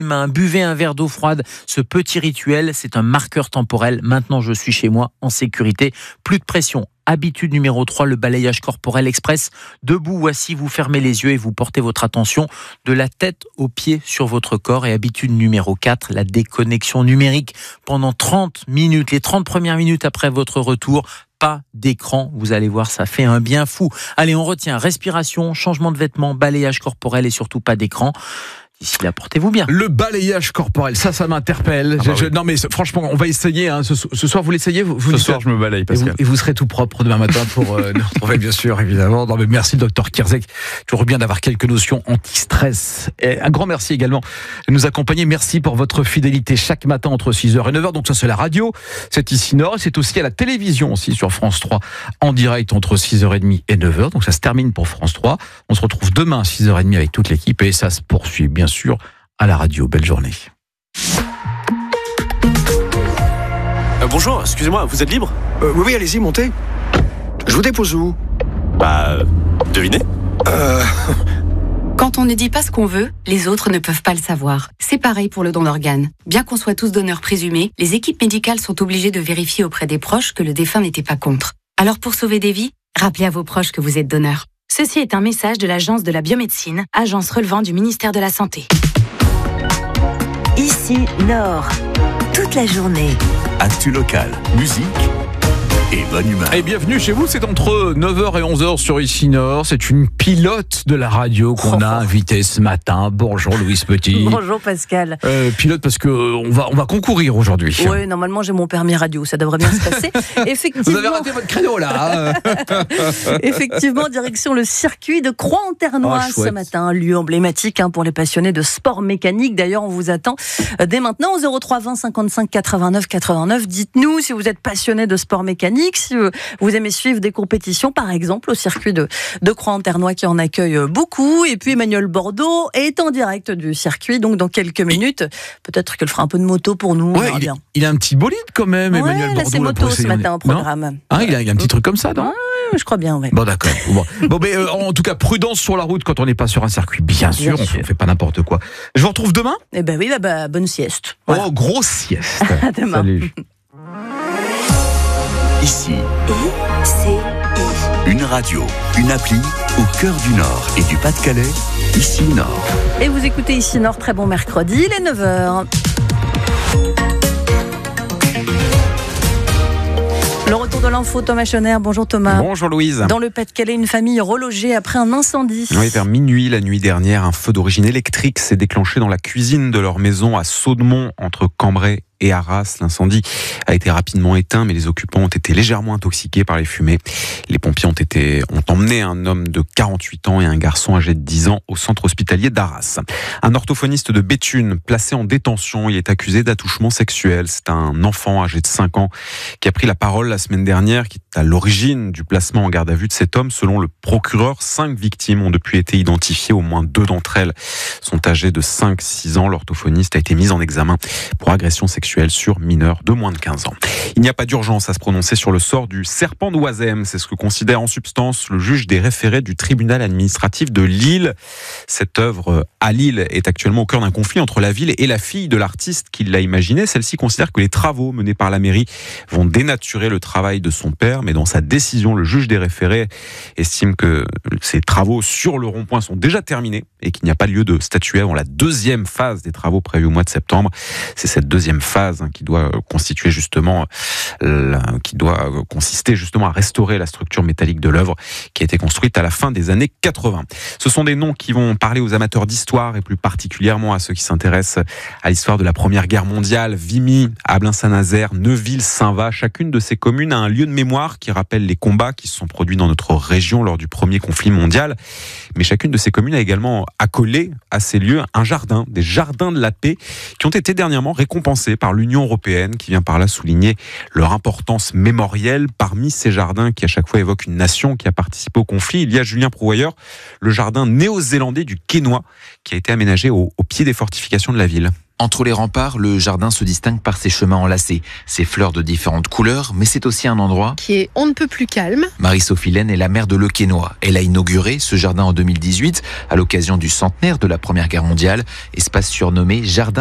Buvez un verre d'eau froide. Ce petit rituel, c'est un marqueur temporel. Maintenant, je suis chez moi, en sécurité. Plus de pression. Habitude numéro 3, le balayage corporel express. Debout ou assis, vous fermez les yeux et vous portez votre attention de la tête aux pieds sur votre corps. Et habitude numéro 4, la déconnexion numérique. Pendant 30 minutes, les 30 premières minutes après votre retour, pas d'écran. Vous allez voir, ça fait un bien fou. Allez, on retient respiration, changement de vêtements, balayage corporel et surtout pas d'écran. D'ici là, portez-vous bien. Le balayage corporel, ça m'interpelle. Non mais franchement, on va essayer. Hein. Ce soir, vous l'essayez Ce soir, je me balaye, Pascal. Et vous serez tout propre demain matin pour nous retrouver, bien sûr, évidemment. Non mais merci, docteur Kierzek. Toujours bien d'avoir quelques notions anti-stress. Et un grand merci également de nous accompagner. Merci pour votre fidélité chaque matin entre 6h et 9h. Donc ça, c'est la radio. C'est ici Nord. C'est aussi à la télévision, aussi sur France 3, en direct entre 6h30 et 9h. Donc ça se termine pour France 3. On se retrouve demain à 6h30 avec toute l'équipe. Et ça se poursuit, bien sûr, à la radio. Belle journée. Bonjour, excusez-moi, vous êtes libre ? Oui, allez-y, montez. Je vous dépose où ? Devinez ? Quand on ne dit pas ce qu'on veut, les autres ne peuvent pas le savoir. C'est pareil pour le don d'organes. Bien qu'on soit tous donneurs présumés, les équipes médicales sont obligées de vérifier auprès des proches que le défunt n'était pas contre. Alors pour sauver des vies, rappelez à vos proches que vous êtes donneur. Ceci est un message de l'Agence de la biomédecine, agence relevant du ministère de la Santé. Ici Nord, toute la journée. Actu locale, musique et bonne humeur. Et bienvenue chez vous, c'est entre 9h et 11h sur Ici Nord. C'est une pilote de la radio qu'on a invitée ce matin. Bonjour Louise Petit. Bonjour Pascal. Pilote parce que on va concourir aujourd'hui. Oui, normalement j'ai mon permis radio, ça devrait bien se passer. Effectivement. Vous avez raté votre créneau là. Effectivement, direction le circuit de Croix-en-Ternois ce matin, un lieu emblématique pour les passionnés de sport mécanique. D'ailleurs, on vous attend dès maintenant au 03 20 55 89 89. Dites-nous si vous êtes passionné de sport mécanique, si vous aimez suivre des compétitions, par exemple au circuit de Croix-en-Ternois qui en accueille beaucoup. Et puis Emmanuel Bordeaux est en direct du circuit, donc dans quelques minutes. Peut-être qu'elle fera un peu de moto pour nous. Ouais, il a un petit bolide quand même, Emmanuel Bordeaux. C'est moto ce matin au programme. Il a un petit truc comme ça, non ? Je crois bien, oui. Bon, d'accord. Bon, mais en tout cas, prudence sur la route quand on n'est pas sur un circuit, bien sûr. On ne fait pas n'importe quoi. Je vous retrouve demain ? Eh ben oui, bonne sieste. Voilà. Oh, grosse sieste. À demain. Salut. Ici, une radio, une appli au cœur du Nord et du Pas-de-Calais. Ici Nord. Et vous écoutez Ici Nord, très bon mercredi, il est 9h. Le retour de l'info, Thomas Schoner. Bonjour Thomas. Bonjour Louise. Dans le Pas-de-Calais, une famille relogée après un incendie. Oui, vers minuit la nuit dernière, un feu d'origine électrique s'est déclenché dans la cuisine de leur maison à Saudemont, entre Cambrai et Arras. L'incendie a été rapidement éteint, mais les occupants ont été légèrement intoxiqués par les fumées. Les pompiers ont emmené un homme de 48 ans et un garçon âgé de 10 ans au centre hospitalier d'Arras. Un orthophoniste de Béthune, placé en détention, il est accusé d'attouchement sexuel. C'est un enfant âgé de 5 ans qui a pris la parole la semaine dernière, qui est à l'origine du placement en garde à vue de cet homme. Selon le procureur, 5 victimes ont depuis été identifiées. Au moins 2 d'entre elles sont âgées de 5-6 ans. L'orthophoniste a été mis en examen pour agression sexuelle sur mineurs de moins de 15 ans. Il n'y a pas d'urgence à se prononcer sur le sort du serpent d'Oisem. C'est ce que considère en substance le juge des référés du tribunal administratif de Lille. Cette œuvre à Lille est actuellement au cœur d'un conflit entre la ville et la fille de l'artiste qui l'a imaginée. Celle-ci considère que les travaux menés par la mairie vont dénaturer le travail de son père, mais dans sa décision, le juge des référés estime que ces travaux sur le rond-point sont déjà terminés et qu'il n'y a pas lieu de statuer avant la deuxième phase des travaux prévus au mois de septembre. C'est cette deuxième phase qui doit consister justement à restaurer la structure métallique de l'œuvre qui a été construite à la fin des années 80. Ce sont des noms qui vont parler aux amateurs d'histoire et plus particulièrement à ceux qui s'intéressent à l'histoire de la Première Guerre mondiale. Vimy, Ablain-Saint-Nazaire, Neuville, Saint-Va, chacune de ces communes a un lieu de mémoire qui rappelle les combats qui se sont produits dans notre région lors du premier conflit mondial. Mais chacune de ces communes a également accolé à ces lieux un jardin, des jardins de la paix, qui ont été dernièrement récompensés par l'Union européenne, qui vient par là souligner leur importance mémorielle. Parmi ces jardins qui à chaque fois évoquent une nation qui a participé au conflit, il y a Julien Prouvoyeur, le jardin néo-zélandais du Quesnoy, qui a été aménagé au pied des fortifications de la ville. Entre les remparts, le jardin se distingue par ses chemins enlacés, ses fleurs de différentes couleurs, mais c'est aussi un endroit qui est on ne peut plus calme. Marie-Sophie Laine est la maire de Le Quesnoy. Elle a inauguré ce jardin en 2018 à l'occasion du centenaire de la Première Guerre mondiale, espace surnommé Jardin